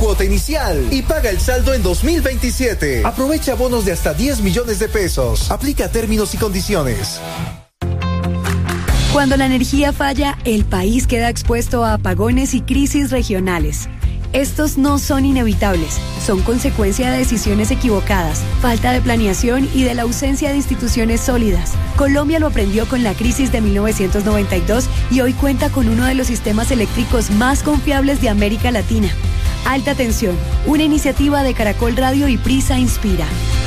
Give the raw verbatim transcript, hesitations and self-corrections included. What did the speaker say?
cuota inicial y paga el saldo en dos mil veintisiete. Aprovecha bonos de hasta diez millones de pesos. Aplica términos y condiciones. Cuando la energía falla, el país queda expuesto a apagones y crisis regionales. Estos no son inevitables, son consecuencia de decisiones equivocadas, falta de planeación y de la ausencia de instituciones sólidas. Colombia lo aprendió con la crisis de mil novecientos noventa y dos y hoy cuenta con uno de los sistemas eléctricos más confiables de América Latina. Alta Tensión, una iniciativa de Caracol Radio y Prisa Inspira.